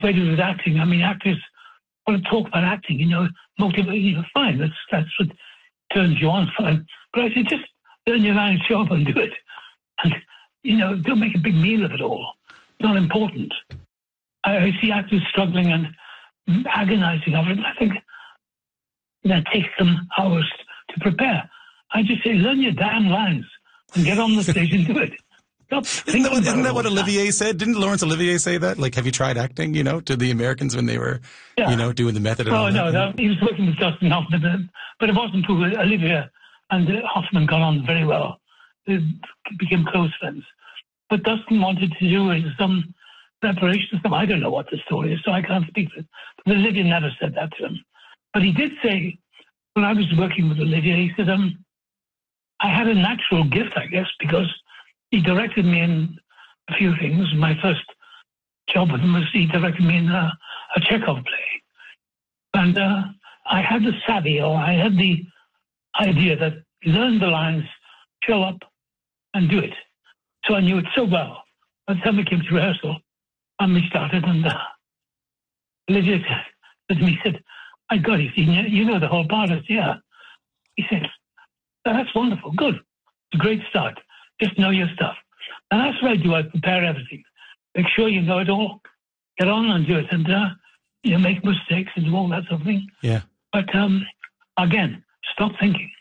way to do with acting. I mean, actors want to talk about acting, motivate you. Fine, that's what turns you on, fine. But I say, just learn your lines, show up and do it. And, don't make a big meal of it all. It's not important. I see actors struggling and agonizing over it. I think that takes them hours to prepare. I just say, learn your damn lines and get on the stage and do it. Isn't that what Olivier said? Didn't Laurence Olivier say that? Like, have you tried acting, to the Americans when they were, doing the method? And all that? No, he was working with Dustin Hoffman, but it wasn't true. Olivier and Hoffman got on very well. They became close friends. But Dustin wanted to do some preparation. I don't know what the story is, so I can't speak for it. But Olivier never said that to him. But he did say, when I was working with Olivier, he said, I had a natural gift, I guess, because he directed me in a few things. My first job with him was he directed me in a Chekhov play. And I had the savvy, or I had the idea that learn the lines, show up, and do it. So I knew it so well. By the time we came to rehearsal, and we started, and Olivier said to me, he said, I got it. You know the whole part. I said, yeah. He said, that's wonderful. Good. It's a great start. Just know your stuff. And that's what I do. I prepare everything. Make sure you know it all. Get on and do it. And, make mistakes and do all that sort of thing. Yeah. But, again, stop thinking.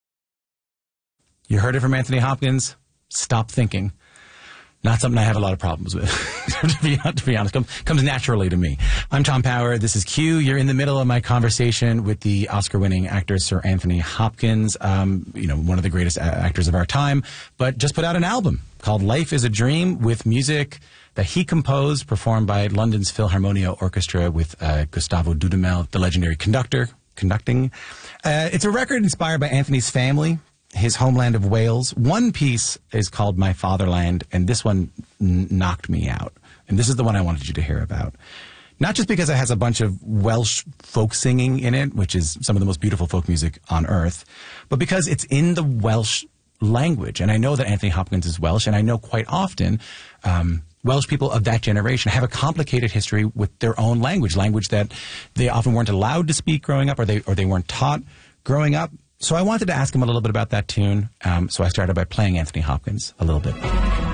You heard it from Anthony Hopkins. Stop thinking. Not something I have a lot of problems with, to be honest. Comes naturally to me. I'm Tom Power. This is Q. You're in the middle of my conversation with the Oscar-winning actor Sir Anthony Hopkins, one of the greatest actors of our time, but just put out an album called Life is a Dream with music that he composed, performed by London's Philharmonia Orchestra with Gustavo Dudamel, the legendary conducting. It's a record inspired by Anthony's family, his homeland of Wales. One piece is called My Fatherland, and this one knocked me out. And this is the one I wanted you to hear about. Not just because it has a bunch of Welsh folk singing in it, which is some of the most beautiful folk music on earth, but because it's in the Welsh language. And I know that Anthony Hopkins is Welsh, and I know quite often Welsh people of that generation have a complicated history with their own language that they often weren't allowed to speak growing up, or they weren't taught growing up. So I wanted to ask him a little bit about that tune. So I started by playing Anthony Hopkins a little bit.